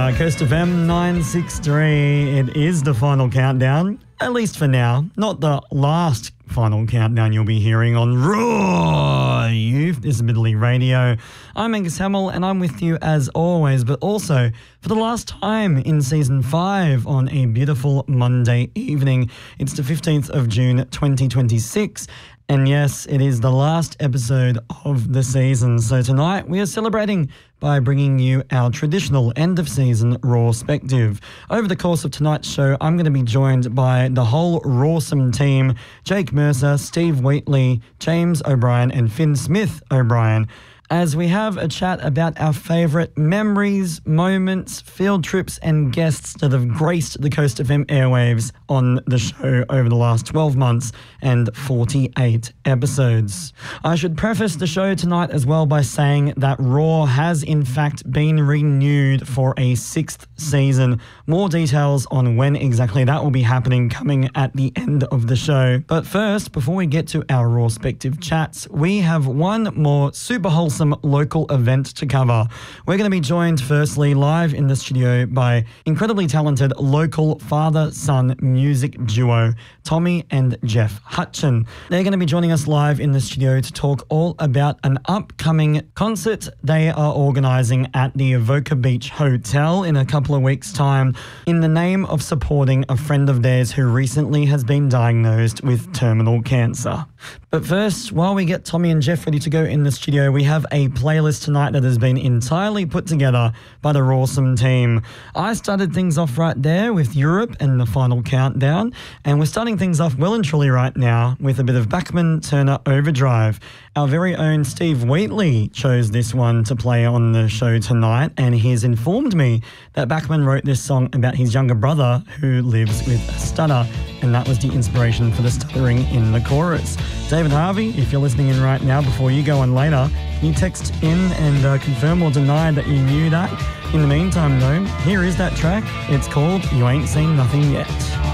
Coast FM 963. It is the final countdown, at least for now. Not the last final countdown you'll be hearing on Raw Youth. This is Midley Radio. I'm Angus Hamill and I'm with you as always, but also for the last time in Season 5 on a beautiful Monday evening. It's the 15th of June 2026. And yes, it is the last episode of the season. So tonight we are celebrating by bringing you our traditional end-of-season Rawspective. Over the course of tonight's show, I'm going to be joined by the whole Rawsome team, Jake Mercer, Steve Wheatley, James O'Brien and Finn Smith O'Brien, as we have a chat about our favourite memories, moments, field trips and guests that have graced the Coast FM airwaves on the show over the last 12 months and 48 episodes. I should preface the show tonight as well by saying that Raw has in fact been renewed for a 6th season. More details on when exactly that will be happening coming at the end of the show. But first, before we get to our Rawspective chats, we have one more super wholesome local event to cover. We're going to be joined firstly live in the studio by incredibly talented local father-son music duo Tommy and Jeff Hutchin. They're going to be joining us live in the studio to talk all about an upcoming concert they are organising at the Avoca Beach Hotel in a couple of weeks' time in the name of supporting a friend of theirs who recently has been diagnosed with terminal cancer. But first, while we get Tommy and Jeff ready to go in the studio, we have a playlist tonight that has been entirely put together by the Rawsome team. I started things off right there with Europe and the final countdown, and we're starting things off well and truly right now with a bit of Bachman Turner Overdrive. Our very own Steve Wheatley chose this one to play on the show tonight, and he's informed me that Bachman wrote this song about his younger brother who lives with a stutter, and that was the inspiration for the stuttering in the chorus. David Harvey, if you're listening in right now, before you go on later, can you text in and confirm or deny that you knew that? In the meantime, though, here is that track. It's called You Ain't Seen Nothing Yet.